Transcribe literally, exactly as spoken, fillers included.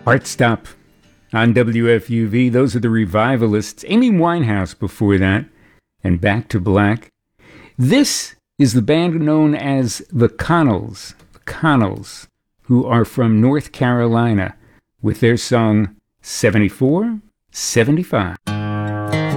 Heart Stop on W F U V. Those are the Revivalists. Amy Winehouse before that, and Back to Black. This is the band known as the Connells. The Connells, who are from North Carolina, with their song seventy-four seventy-five.